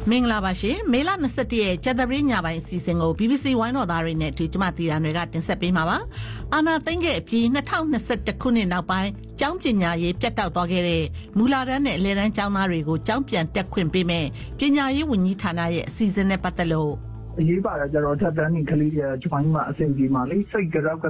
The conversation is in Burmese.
မင်္ဂလာပါရှင်မေလ21ရက်ကျသပတေးညပိုင်းအစီအစဉ်ကို BBC ဝိုင်းတော်သားတွေနဲ့ဒီကျမတီရန်တွေကတင်ဆက်ပေးမှာပါအာနာသိန်းခဲ့အပြီး2021ခုနှစ်နောက်ပိုင်းကျောင်းပညာရေးပြတ်တောက်သွားခဲ့တဲ့မူလာတန်းနဲ့အလယ်တန်းကျောင်းသားတွေကိုကျောင်းပြန်တက်ခွင့်ပေးမယ်ပညာရေးဝန်ကြီးဌာနရဲ့အစီအစဉ်နဲ့ပတ်သက်လို့အရေးပါတာကြတော့ထပ်တန်းနေကလေးတွေဂျွိုင်းမှာအဆင်ပြေမှာလေစိတ်ကြောက်က